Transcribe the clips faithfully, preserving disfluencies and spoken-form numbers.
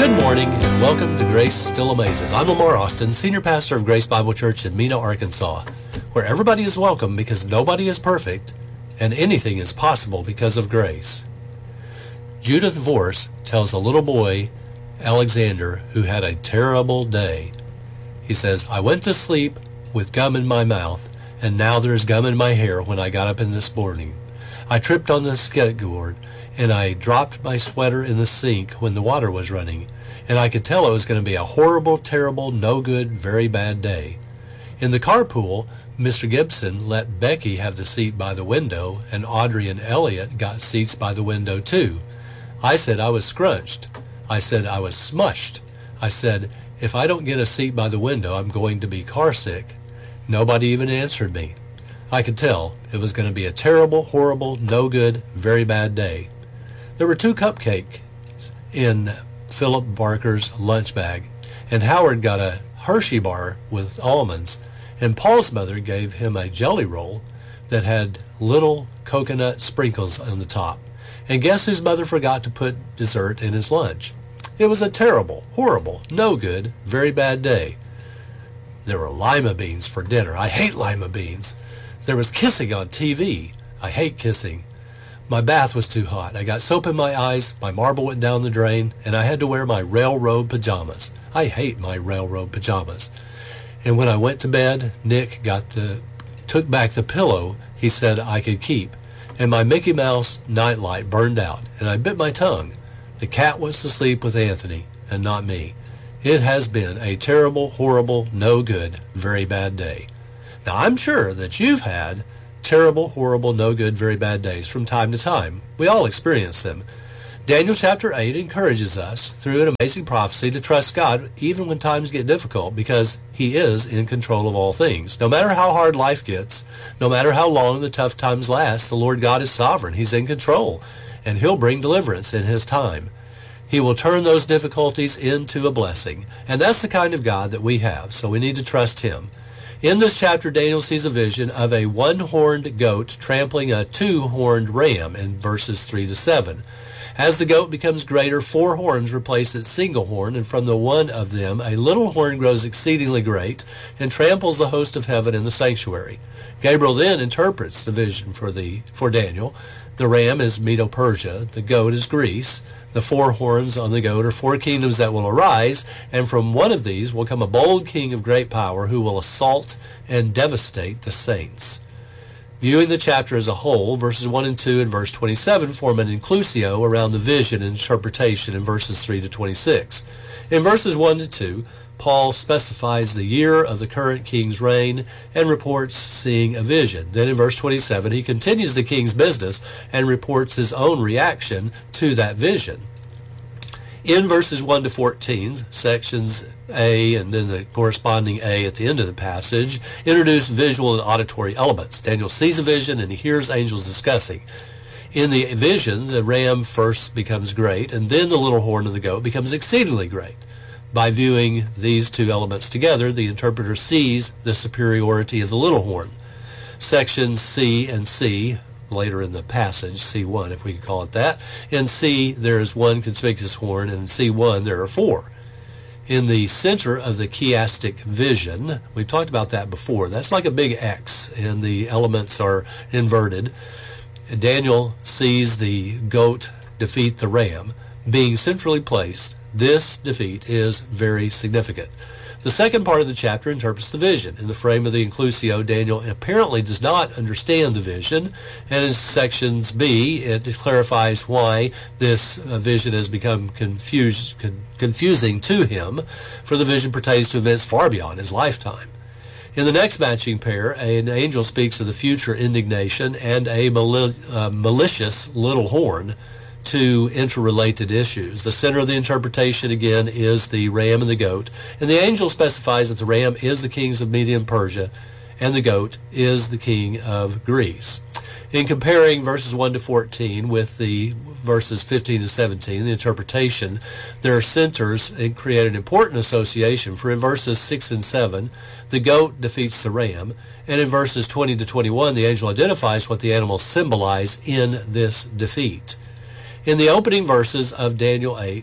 Good morning and welcome to Grace Still Amazes. I'm Lamar Austin, Senior Pastor of Grace Bible Church in Mena, Arkansas, where everybody is welcome because nobody is perfect and anything is possible because of grace. Judith Vorse tells a little boy, Alexander, who had a terrible day. He says, I went to sleep with gum in my mouth, and now there's gum in my hair when I got up in this morning. I tripped on the skateboard, and I dropped my sweater in the sink when the water was running, and I could tell it was going to be a horrible, terrible, no good, very bad day. In the carpool, Mister Gibson let Becky have the seat by the window, and Audrey and Elliot got seats by the window too. I said I was scrunched. I said I was smushed. I said, if I don't get a seat by the window, I'm going to be car sick. Nobody even answered me. I could tell it was going to be a terrible, horrible, no good, very bad day. There were two cupcakes in Philip Barker's lunch bag, and Howard got a Hershey bar with almonds, and Paul's mother gave him a jelly roll that had little coconut sprinkles on the top. And guess whose mother forgot to put dessert in his lunch? It was a terrible, horrible, no good, very bad day. There were lima beans for dinner. I hate lima beans. There was kissing on T V. I hate kissing. My bath was too hot. I got soap in my eyes, my marble went down the drain, and I had to wear my railroad pajamas. I hate my railroad pajamas. And when I went to bed, Nick got the took back the pillow he said I could keep, and my Mickey Mouse nightlight burned out, and I bit my tongue. The cat wants to sleep with Anthony, and not me. It has been a terrible, horrible, no good, very bad day. Now, I'm sure that you've had terrible, horrible, no good, very bad days from time to time. We all experience them. Daniel chapter eight encourages us, through an amazing prophecy, to trust God even when times get difficult, because He is in control of all things. No matter how hard life gets, no matter how long the tough times last, the Lord God is sovereign. He's in control, and He'll bring deliverance in His time. He will turn those difficulties into a blessing, and that's the kind of God that we have, so we need to trust Him. In this chapter, Daniel sees a vision of a one-horned goat trampling a two-horned ram in verses three to seven. As the goat becomes greater, four horns replace its single horn, and from the one of them a little horn grows exceedingly great and tramples the host of heaven in the sanctuary. Gabriel then interprets the vision for the for Daniel. The ram is Medo-Persia, the goat is Greece. The four horns on the goat are four kingdoms that will arise, and from one of these will come a bold king of great power who will assault and devastate the saints. Viewing the chapter as a whole, verses one and two and verse twenty-seven form an inclusio around the vision and interpretation in verses three to twenty-six. In verses one to two, Paul specifies the year of the current king's reign and reports seeing a vision. Then in verse twenty-seven, he continues the king's business and reports his own reaction to that vision. In verses one to fourteen, sections A and then the corresponding A at the end of the passage introduce visual and auditory elements. Daniel sees a vision and he hears angels discussing. In the vision, the ram first becomes great, and then the little horn of the goat becomes exceedingly great. By viewing these two elements together, the interpreter sees the superiority of the little horn. Sections C and C, later in the passage, C one if we could call it that, in C there is one conspicuous horn, and in C one there are four. In the center of the chiastic vision, we've talked about that before, that's like a big X, and the elements are inverted. Daniel sees the goat defeat the ram. Being centrally placed, this defeat is very significant. The second part of the chapter interprets the vision. In the frame of the inclusio, Daniel apparently does not understand the vision, and in sections B, it clarifies why this uh, vision has become confused, con- confusing to him, for the vision pertains to events far beyond his lifetime. In the next matching pair, an angel speaks of the future indignation and a mali- uh, malicious little horn, two interrelated issues. The center of the interpretation, again, is the ram and the goat, and the angel specifies that the ram is the kings of Media and Persia, and the goat is the king of Greece. In comparing verses one to fourteen with the verses fifteen to seventeen, the interpretation, their centers and create an important association, for in verses six and seven, the goat defeats the ram, and in verses twenty to twenty-one, the angel identifies what the animals symbolize in this defeat. In the opening verses of Daniel eight,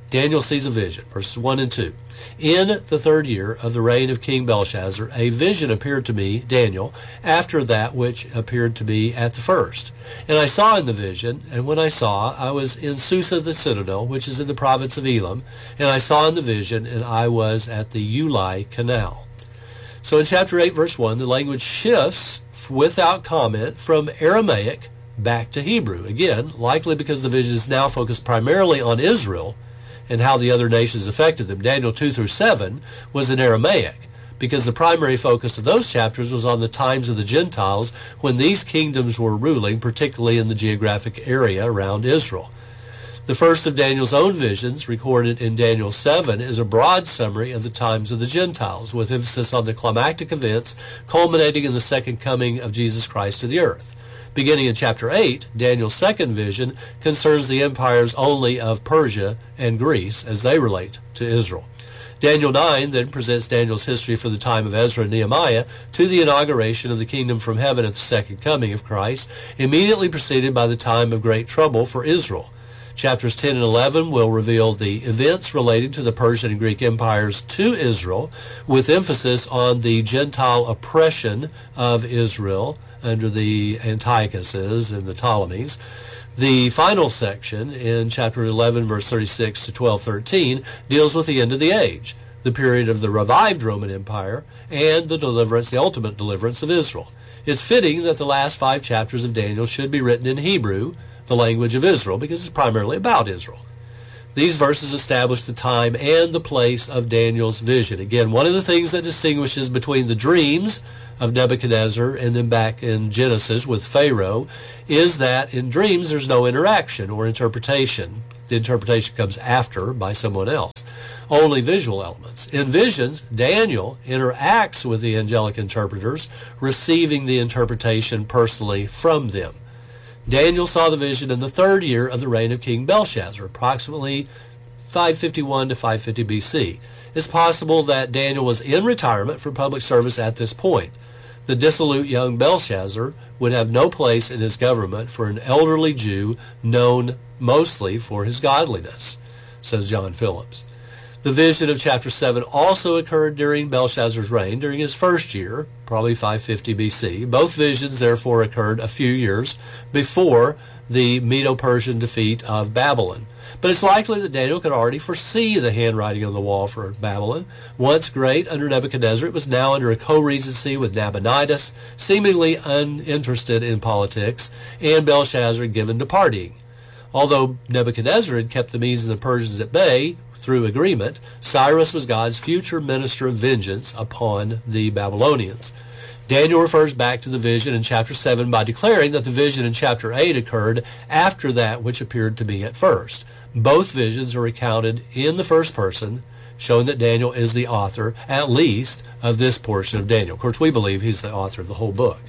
Daniel sees a vision, verses one and two. In the third year of the reign of King Belshazzar, a vision appeared to me, Daniel, after that which appeared to me at the first. And I saw in the vision, and when I saw, I was in Susa the citadel, which is in the province of Elam, and I saw in the vision, and I was at the Ulai canal. So in chapter eight, verse one, the language shifts without comment from Aramaic back to Hebrew. Again, likely because the vision is now focused primarily on Israel and how the other nations affected them. Daniel two through seven was in Aramaic, because the primary focus of those chapters was on the times of the Gentiles when these kingdoms were ruling, particularly in the geographic area around Israel. The first of Daniel's own visions, recorded in Daniel seven, is a broad summary of the times of the Gentiles, with emphasis on the climactic events culminating in the second coming of Jesus Christ to the earth. Beginning in chapter eight, Daniel's second vision concerns the empires only of Persia and Greece as they relate to Israel. Daniel nine then presents Daniel's history for the time of Ezra and Nehemiah to the inauguration of the kingdom from heaven at the second coming of Christ, immediately preceded by the time of great trouble for Israel. Chapters ten and eleven will reveal the events relating to the Persian and Greek empires to Israel, with emphasis on the Gentile oppression of Israel under the Antiochuses and the Ptolemies. The final section in chapter eleven, verse thirty-six to twelve thirteen, deals with the end of the age, the period of the revived Roman Empire, and the deliverance, the ultimate deliverance of Israel. It's fitting that the last five chapters of Daniel should be written in Hebrew, the language of Israel, because it's primarily about Israel. These verses establish the time and the place of Daniel's vision. Again, one of the things that distinguishes between the dreams of Nebuchadnezzar and then back in Genesis with Pharaoh is that in dreams there's no interaction or interpretation. The interpretation comes after by someone else. Only visual elements. In visions, Daniel interacts with the angelic interpreters, receiving the interpretation personally from them. Daniel saw the vision in the third year of the reign of King Belshazzar, approximately five fifty-one to five fifty B C. It's possible that Daniel was in retirement from public service at this point. The dissolute young Belshazzar would have no place in his government for an elderly Jew known mostly for his godliness, says John Phillips. The vision of chapter seven also occurred during Belshazzar's reign, during his first year, probably five fifty B C. Both visions, therefore, occurred a few years before the Medo-Persian defeat of Babylon. But it's likely that Daniel could already foresee the handwriting on the wall for Babylon. Once great under Nebuchadnezzar, it was now under a co-regency with Nabonidus, seemingly uninterested in politics, and Belshazzar given to partying. Although Nebuchadnezzar had kept the Medes and the Persians at bay through agreement, Cyrus was God's future minister of vengeance upon the Babylonians. Daniel refers back to the vision in chapter seven by declaring that the vision in chapter eight occurred after that which appeared to me at first. Both visions are recounted in the first person, showing that Daniel is the author, at least, of this portion of Daniel. Of course, we believe he's the author of the whole book.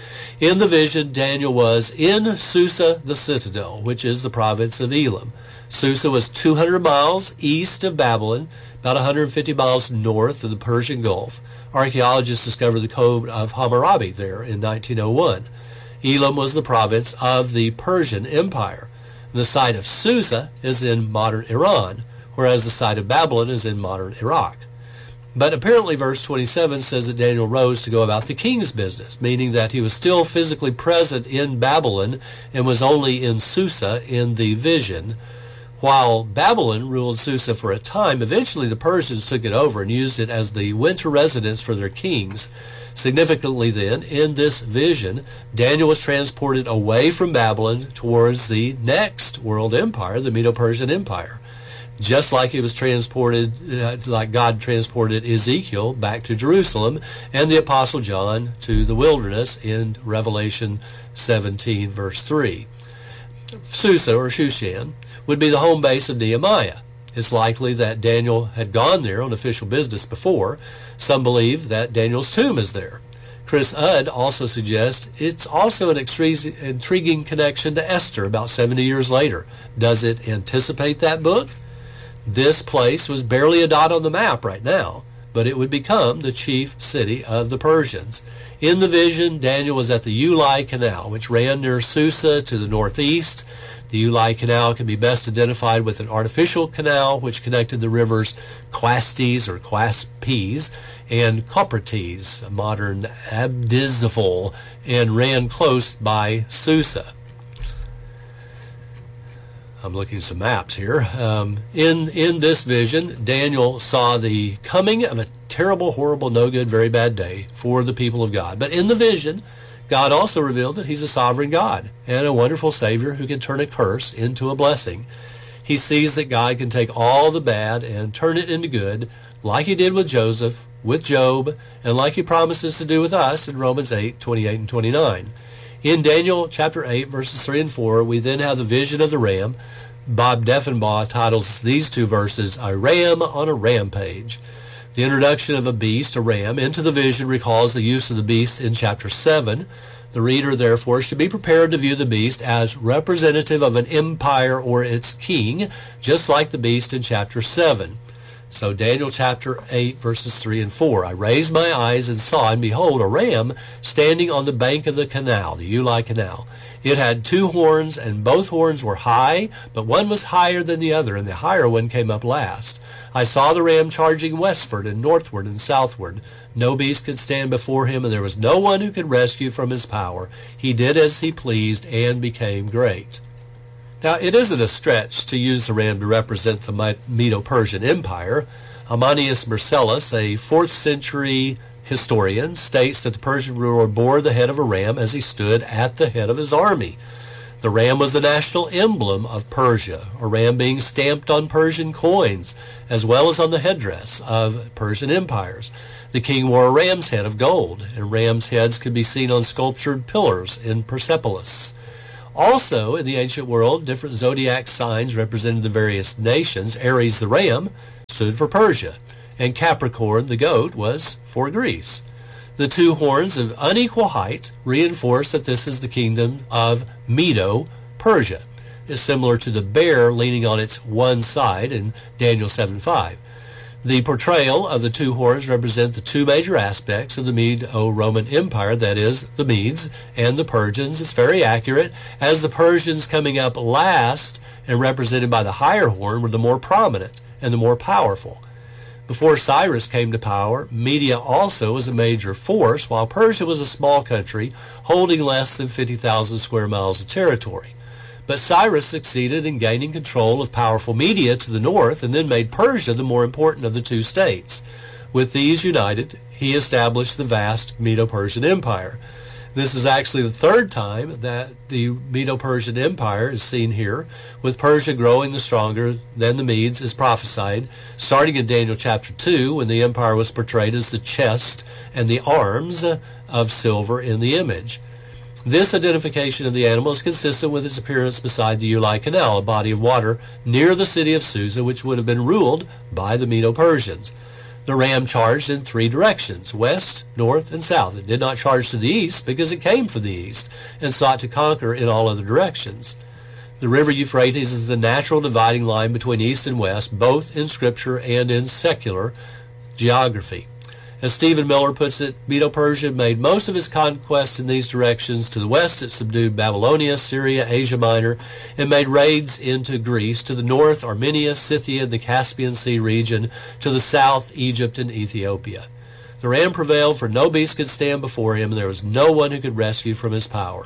In the vision, Daniel was in Susa the citadel, which is the province of Elam. Susa was two hundred miles east of Babylon, about one hundred fifty miles north of the Persian Gulf. Archaeologists discovered the cove of Hammurabi there in nineteen oh one. Elam was the province of the Persian Empire. The site of Susa is in modern Iran, whereas the site of Babylon is in modern Iraq. But apparently verse twenty-seven says that Daniel rose to go about the king's business, meaning that he was still physically present in Babylon and was only in Susa in the vision. While Babylon ruled Susa for a time, eventually the Persians took it over and used it as the winter residence for their kings. Significantly then, in this vision, Daniel was transported away from Babylon towards the next world empire, the Medo-Persian Empire. Just like he was transported, uh, like God transported Ezekiel back to Jerusalem and the Apostle John to the wilderness in Revelation seventeen, verse three. Susa, or Shushan, would be the home base of Nehemiah. It's likely that Daniel had gone there on official business before. Some believe that Daniel's tomb is there. Chris Udd also suggests it's also an intriguing connection to Esther about seventy years later. Does it anticipate that book? This place was barely a dot on the map right now, but it would become the chief city of the Persians. In the vision, Daniel was at the Ulai Canal, which ran near Susa to the northeast. The Ulai Canal can be best identified with an artificial canal which connected the rivers Quastes or Quaspes and Coprates, a modern Abdizafol, and ran close by Susa. I'm looking at some maps here. Um, in, in this vision, Daniel saw the coming of a terrible, horrible, no good, very bad day for the people of God. But in the vision, God also revealed that he's a sovereign God and a wonderful Savior who can turn a curse into a blessing. He sees that God can take all the bad and turn it into good, like he did with Joseph, with Job, and like he promises to do with us in Romans eight, twenty-eight and twenty-nine. In Daniel chapter eight, verses three and four, we then have the vision of the ram. Bob Deffenbaugh titles these two verses, A Ram on a Rampage. The introduction of a beast, a ram, into the vision recalls the use of the beast in chapter seven. The reader, therefore, should be prepared to view the beast as representative of an empire or its king, just like the beast in chapter seven. So Daniel chapter eight, verses three and four. I raised my eyes and saw, and behold, a ram standing on the bank of the canal, the Ulai Canal. It had two horns, and both horns were high, but one was higher than the other, and the higher one came up last. I saw the ram charging westward and northward and southward. No beast could stand before him, and there was no one who could rescue from his power. He did as he pleased and became great. Now, it isn't a stretch to use the ram to represent the Medo-Persian Empire. Ammonius Marcellus, a fourth century historian, states that the Persian ruler bore the head of a ram as he stood at the head of his army. The ram was the national emblem of Persia, a ram being stamped on Persian coins, as well as on the headdress of Persian empires. The king wore a ram's head of gold, and ram's heads could be seen on sculptured pillars in Persepolis. Also, in the ancient world, different zodiac signs represented the various nations. Aries, the ram, stood for Persia, and Capricorn, the goat, was for Greece. The two horns of unequal height reinforce that this is the kingdom of Medo-Persia. It's similar to the bear leaning on its one side in Daniel seven five. The portrayal of the two horns represent the two major aspects of the Medo-Roman Empire, that is, the Medes and the Persians. It's very accurate, as the Persians coming up last and represented by the higher horn were the more prominent and the more powerful. Before Cyrus came to power, Media also was a major force, while Persia was a small country holding less than fifty thousand square miles of territory. But Cyrus succeeded in gaining control of powerful Media to the north and then made Persia the more important of the two states. With these united, he established the vast Medo-Persian Empire. This is actually the third time that the Medo-Persian Empire is seen here, with Persia growing the stronger than the Medes as prophesied, starting in Daniel chapter two, when the empire was portrayed as the chest and the arms of silver in the image. This identification of the animal is consistent with its appearance beside the Ulai Canal, a body of water near the city of Susa, which would have been ruled by the Medo-Persians. The ram charged in three directions, west, north, and south. It did not charge to the east because it came from the east and sought to conquer in all other directions. The river Euphrates is the natural dividing line between east and west, both in scripture and in secular geography. As Stephen Miller puts it, Medo-Persia made most of its conquests in these directions. To the west, it subdued Babylonia, Syria, Asia Minor, and made raids into Greece. To the north, Armenia, Scythia, and the Caspian Sea region. To the south, Egypt and Ethiopia. The ram prevailed, for no beast could stand before him, and there was no one who could rescue from his power.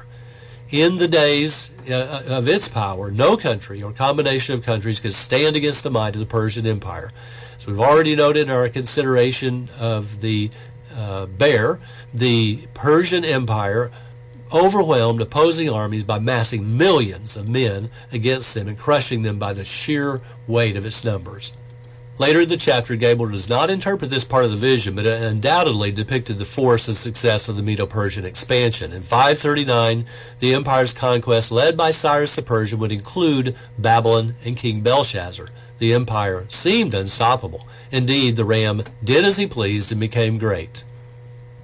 In the days uh, of its power, no country or combination of countries could stand against the might of the Persian Empire. So we've already noted in our consideration of the uh, bear, the Persian Empire overwhelmed opposing armies by massing millions of men against them and crushing them by the sheer weight of its numbers. Later in the chapter, Gabriel does not interpret this part of the vision, but it undoubtedly depicted the force and success of the Medo-Persian expansion. In five thirty-nine, the empire's conquest led by Cyrus the Persian would include Babylon and King Belshazzar. The empire seemed unstoppable. Indeed, the ram did as he pleased and became great.